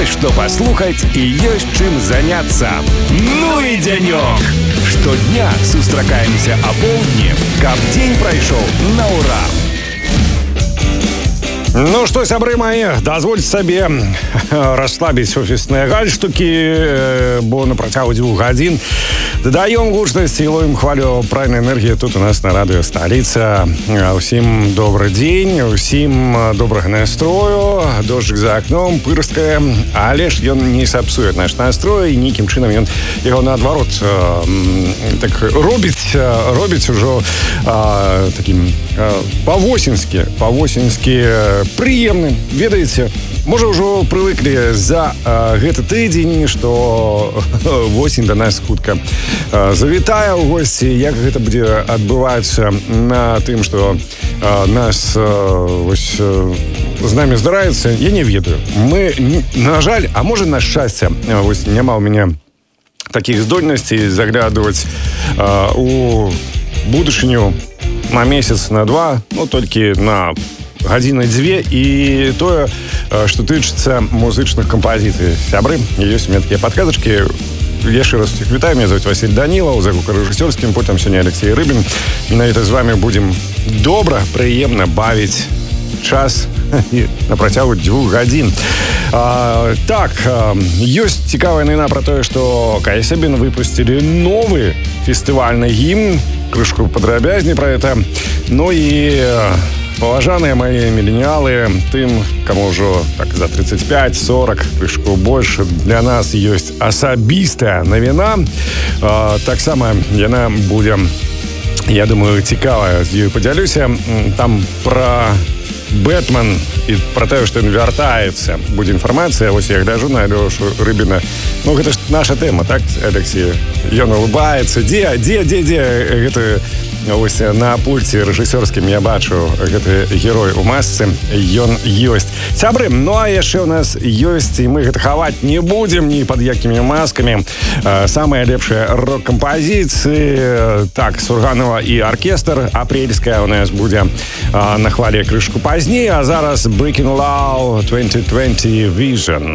Ёсць што паслухаць і ёсць чым заняцца. Ну і дзянёк! Штодня сустракаемся апоўдні, каб дзень прайшоў на ўра. Ну што, сябры мае, дазвольце сабе расслабіць офісныя гальштукі, бо на працягу 2 гадзін дадаём гучнасць і ловім хвалю правільнай энергіі тут у нас на радыё Сталіца. Усім добры дзень, усім добрага настрою, дождик за акном, пырскае, але ж ён не сапсуе наш настрой і нейкім чынам ён яго наадварот так робіць ужо такім па-восеньскі прыемным, ведаеце, можа ўжо прывыклі за гэты тыдзень, што восень да нас хутка завітае ў госці. Як гэта будзе адбывацца на тым, што нас вось з намі здараецца, я не ведаю. Мы, на жаль, а можа на шчасце, вось няма ў мяне такіх здольнасцей заглядваць у будучыню на месяц, на 2, ну толькі на гадзіны-2, і тое, што тычыцца музычных кампазіцый. Сябры, ёсць у меня такія падказачкі. Яшчэ раз всіх вітаю, меня зовут Василь Данилов, за гукарэжысёрскім, потым сёння Алексей Рыбин. Менавіта з вами будзем добра, прыемна бавіць час на працягу 2 гадзін. Так, ёсць цікавая навіна пра тое, што Каясябін выпусцілі новы фестывальны гімн. Крышку падрабязней пра гэта. Ну і паважаныя мои міленіалы, тым, каму ўжо так за 35-40, крышку больш, для нас ёсць асабістая навіна. Таксама яна будзе, я думаю, цікавая, з ёй падзялюся. Там пра Бэтмен і пра тое, што ён вяртаецца, будзе інфармацыя. Вось я гляджу на Алёшу Рыбіна. Ну, гэта ж наша тэма, так, Алексей? Ён улыбаецца. Дзе гэты вось на пульце рэжысёрскім я бачу гэты герой у масцы, ён ёсць. Сябры, ну а яшчэ ў нас ёсць, і мы гэта хаваць не будзем ні пад якімі маскамі, самыя лепшыя рок-кампазіцыі. Так, Сурганова і аркестр, апрельская у нас будзе на хвале крышку пазней, а зараз Breaking Law 2020 Vision.